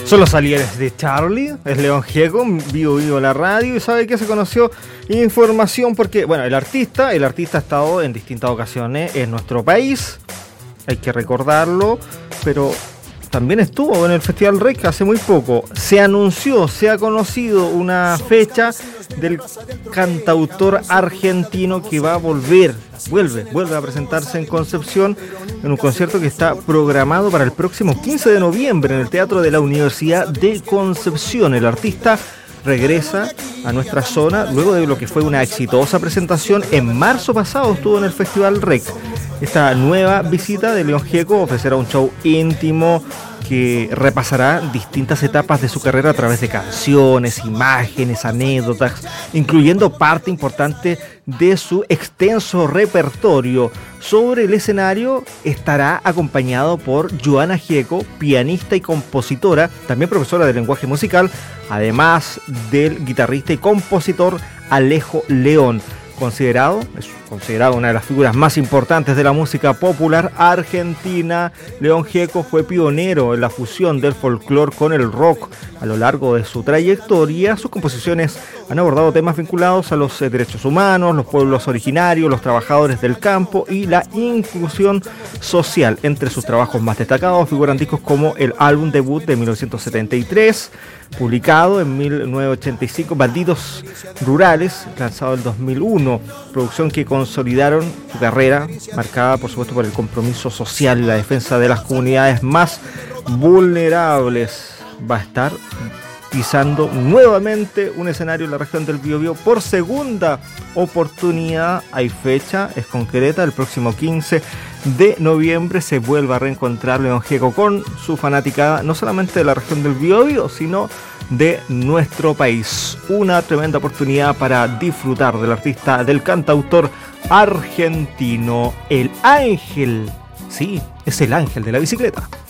Son los Alieres de Charlie, es León Gieco, vivo la radio, y sabe que se conoció información porque, bueno, el artista ha estado en distintas ocasiones en nuestro país, hay que recordarlo, pero también estuvo en el Festival Rec hace muy poco. Se anunció, se ha conocido una fecha del cantautor argentino que va a vuelve a presentarse en Concepción en un concierto que está programado para el próximo 15 de noviembre en el Teatro de la Universidad de Concepción. El artista regresa a nuestra zona luego de lo que fue una exitosa presentación en marzo pasado. Estuvo en el Festival Rec. Esta nueva visita de León Gieco ofrecerá un show íntimo que repasará distintas etapas de su carrera a través de canciones, imágenes, anécdotas, incluyendo parte importante de su extenso repertorio. Sobre el escenario estará acompañado por Joana Gieco, pianista y compositora, también profesora de lenguaje musical, además del guitarrista y compositor Alejo León. Es considerado una de las figuras más importantes de la música popular argentina. León Gieco fue pionero en la fusión del folclore con el rock. A lo largo de su trayectoria, sus composiciones han abordado temas vinculados a los derechos humanos, los pueblos originarios, los trabajadores del campo y la inclusión social. Entre sus trabajos más destacados figuran discos como el álbum debut de 1973, publicado en 1985, Bandidos Rurales, lanzado en 2001, producción que consolidaron su carrera, marcada por supuesto por el compromiso social y la defensa de las comunidades más vulnerables. Va a estar pisando nuevamente un escenario en la región del Biobío por segunda oportunidad. Hay fecha, es concreta, el próximo 15 de noviembre se vuelve a reencontrar León Gieco con su fanaticada, no solamente de la región del Biobío, sino de nuestro país. Una tremenda oportunidad para disfrutar del artista, del cantautor argentino, el Ángel. Sí, es el ángel de la bicicleta.